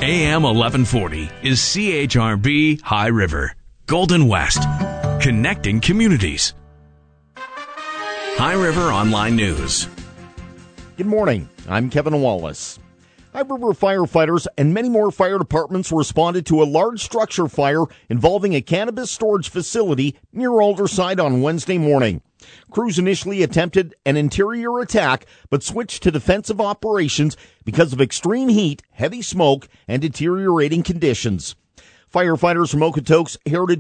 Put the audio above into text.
AM 1140 is CHRB High River, Golden West, connecting communities. High River Online News. Good morning. I'm Kevin Wallace. High River firefighters and many more fire departments responded to a large structure fire involving a cannabis storage facility near Alderside on Wednesday morning. Crews initially attempted an interior attack, but switched to defensive operations because of extreme heat, heavy smoke, and deteriorating conditions. Firefighters from Okotoks Heritage